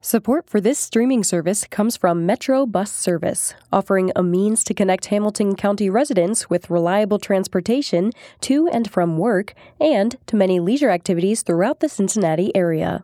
Support for this streaming service comes from Metro Bus Service, offering a means to connect Hamilton County residents with reliable transportation to and from work and to many leisure activities throughout the Cincinnati area.